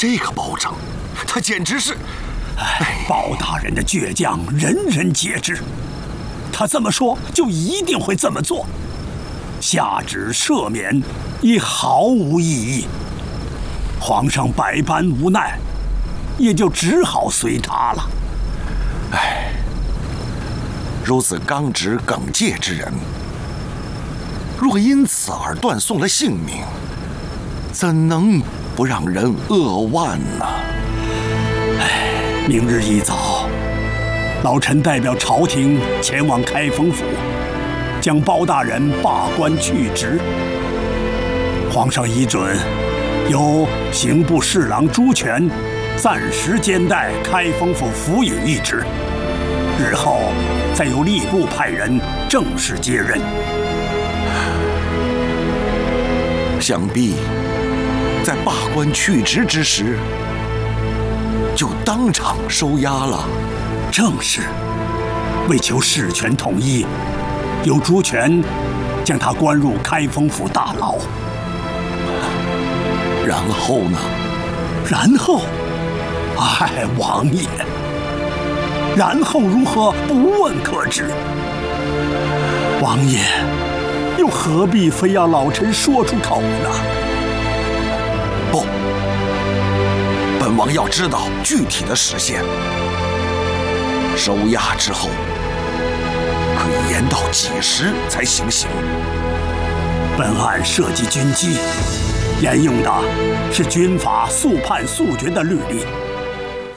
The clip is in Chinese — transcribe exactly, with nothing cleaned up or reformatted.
这个保证，他简直是…… 哎，包大人的倔强，人人皆知。他这么说，就一定会这么做。下旨赦免，已毫无意义。皇上百般无奈，也就只好随他了。 唉，如此刚直耿介之人，若因此而断送了性命，怎能不让人扼腕呢？ 唉，明日一早，老臣代表朝廷前往开封府，将包大人罢官去职。皇上已准，由刑部侍郎朱全暂时兼代开封府府尹一职，日后再由吏部派人正式接任。 想必在罢官去职之时，就当场收押了。 正是，为求事权统一，由朱全将他关入开封府大牢。 然后呢？ 然后，哎，王爷，然后如何？不问可知。王爷，又何必非要老臣说出口呢？ 不，本王要知道具体的时限。收押之后，可以延到几时才行刑？ 本案涉及军机，沿用的是军法速判速决的律例。